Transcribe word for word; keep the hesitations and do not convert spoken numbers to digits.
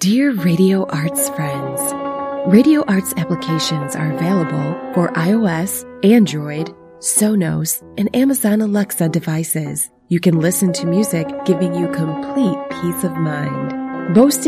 Dear Radio Arts friends, Radio Arts applications are available for iOS, Android, Sonos, and Amazon Alexa devices. You can listen to music giving you complete peace of mind. Boasting